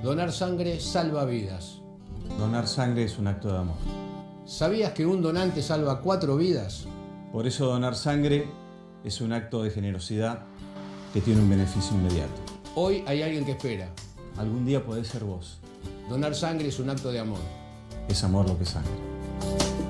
Donar sangre salva vidas. Donar sangre es un acto de amor. ¿Sabías que un donante salva 4 vidas? Por eso donar sangre es un acto de generosidad que tiene un beneficio inmediato. Hoy hay alguien que espera. Algún día podés ser vos. Donar sangre es un acto de amor. Es amor lo que sangra.